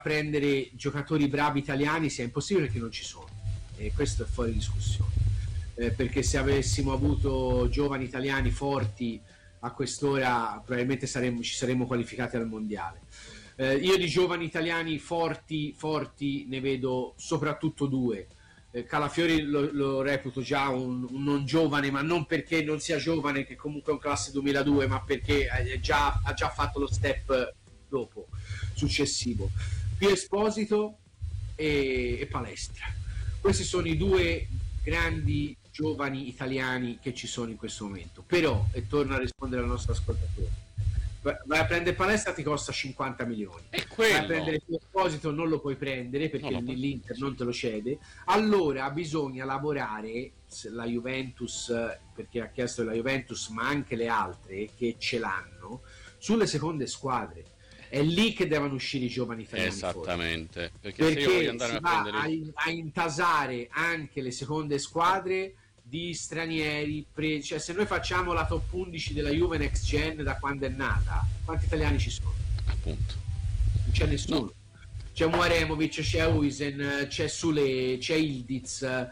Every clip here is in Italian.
prendere giocatori bravi italiani sia impossibile, perché non ci sono, e questo è fuori discussione, perché se avessimo avuto giovani italiani forti a quest'ora probabilmente ci saremmo qualificati al mondiale. Io di giovani italiani forti ne vedo soprattutto due. Calafiori lo reputo già un non giovane, ma non perché non sia giovane, che comunque è un classe 2002, ma perché ha già fatto lo step dopo, successivo. Pio Esposito e Palestra. Questi sono i due grandi giovani italiani che ci sono in questo momento. Però, e torno a rispondere al nostro ascoltatore, vai a prendere Palestra, ti costa 50 milioni. Vai a prendere Pio Esposito, non lo puoi prendere perché l'Inter non te lo cede. Allora bisogna lavorare, la Juventus, perché ha chiesto la Juventus, ma anche le altre che ce l'hanno, sulle seconde squadre. È lì che devono uscire i giovani italiani. Esattamente, perché se io voglio andare a intasare anche le seconde squadre di stranieri, cioè se noi facciamo la top 11 della Juve Next Gen da quando è nata, quanti italiani ci sono? Appunto non c'è nessuno, no. C'è Muaremovic, c'è Huijsen, c'è Sule, c'è Ildiz,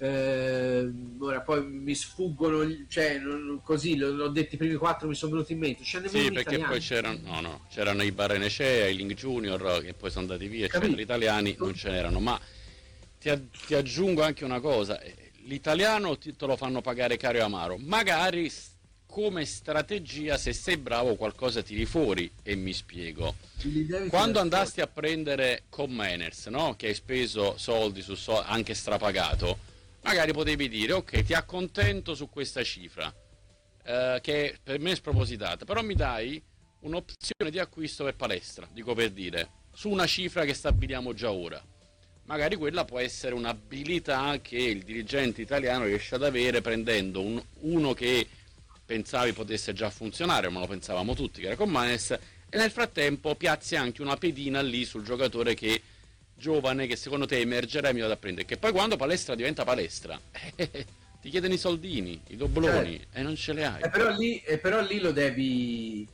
ora poi mi sfuggono, cioè così l'ho detto, i primi 4 mi sono venuti in mente, c'è nemmeno sì, perché poi c'erano i Barrenecea, i Link Junior che poi sono andati via, cioè, gli italiani non ce n'erano. Ma ti aggiungo anche una cosa: l'italiano te lo fanno pagare caro e amaro, magari come strategia, se sei bravo qualcosa tiri fuori. E mi spiego: quando andasti a prendere Commanders, no? Che hai speso soldi anche strapagato, magari potevi dire ok, ti accontento su questa cifra, che per me è spropositata, però mi dai un'opzione di acquisto per Palestra, dico per dire, su una cifra che stabiliamo già ora. Magari quella può essere un'abilità che il dirigente italiano riesce ad avere prendendo uno che pensavi potesse già funzionare, ma lo pensavamo tutti che era Commanders, e nel frattempo piazzi anche una pedina lì sul giocatore che giovane che secondo te emergerà e mi vado a prendere, che poi quando Palestra diventa Palestra ti chiedono i soldini, i dobloni, e non ce li hai. Però lì lo devi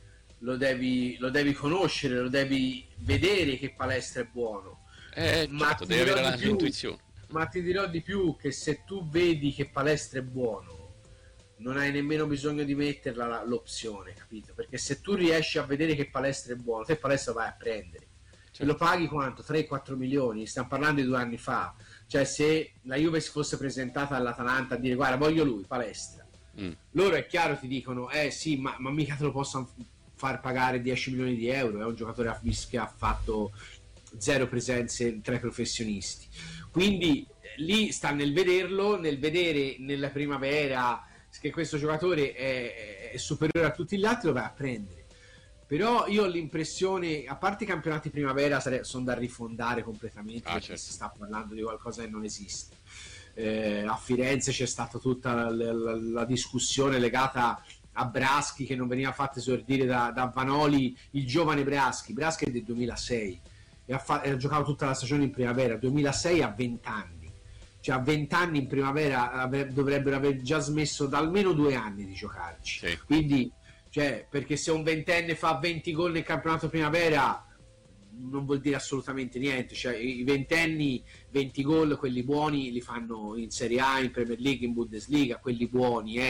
conoscere, lo devi vedere che Palestra è buono. Certo, devi avere l'intuizione. Ma ti dirò di più, che se tu vedi che Palestra è buono non hai nemmeno bisogno di metterla l'opzione, capito? Perché se tu riesci a vedere che Palestra è buono, te Palestra vai a prendere. Certo. Lo paghi quanto? 3-4 milioni? Stiamo parlando di 2 anni fa. Cioè, se la Juve si fosse presentata all'Atalanta a dire guarda, voglio lui, Palestra, loro è chiaro ti dicono sì, ma mica te lo posso far pagare 10 milioni di euro. È un giocatore che ha fatto 0 presenze tra i professionisti. Quindi lì sta nel vederlo, nel vedere nella primavera che questo giocatore è superiore a tutti gli altri, lo vai a prendere. Però io ho l'impressione, a parte i campionati primavera sono da rifondare completamente, perché certo, si sta parlando di qualcosa che non esiste. A Firenze c'è stata tutta la discussione legata a Braschi, che non veniva fatto esordire da Vanoli, il giovane Braschi è del 2006 e ha giocato tutta la stagione in primavera, 2006 a 20 anni. Cioè a 20 anni in primavera dovrebbero aver già smesso da almeno 2 anni di giocarci. Sì. Quindi, cioè, perché se un ventenne fa 20 gol nel campionato primavera non vuol dire assolutamente niente. Cioè, i ventenni 20 gol, quelli buoni, li fanno in Serie A, in Premier League, in Bundesliga, quelli buoni.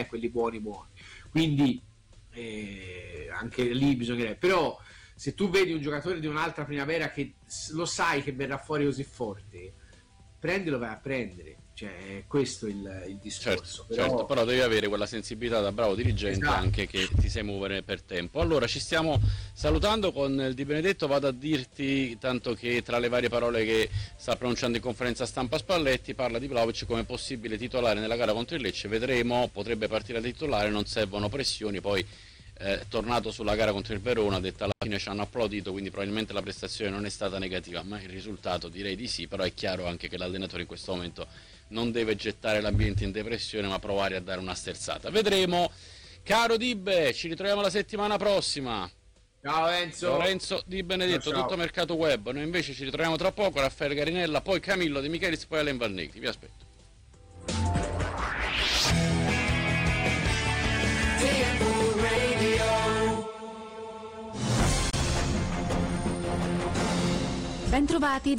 Quindi anche lì bisognerebbe. Però se tu vedi un giocatore di un'altra primavera che lo sai che verrà fuori così forte, prendilo, vai a prendere. Cioè, questo è il discorso. Però devi avere quella sensibilità da bravo dirigente, esatto, anche che ti sai muovere per tempo. Allora, ci stiamo salutando con il Di Benedetto. Vado a dirti, tanto che tra le varie parole che sta pronunciando in conferenza stampa Spalletti, parla di Vlahovic come possibile titolare nella gara contro il Lecce. Vedremo, potrebbe partire da titolare, non servono pressioni. Poi tornato sulla gara contro il Verona, ha detto alla fine ci hanno applaudito, quindi probabilmente la prestazione non è stata negativa, ma il risultato direi di sì. Però è chiaro anche che l'allenatore in questo momento non deve gettare l'ambiente in depressione, ma provare a dare una sterzata. Vedremo. Caro Dibbe, ci ritroviamo la settimana prossima. Ciao Enzo. Lorenzo Di Benedetto, ciao. Tutto Mercato Web. Noi invece ci ritroviamo tra poco. Raffaele Garinella, poi Camillo De Michelis, poi Alain Valnegri. Vi aspetto. Bentrovati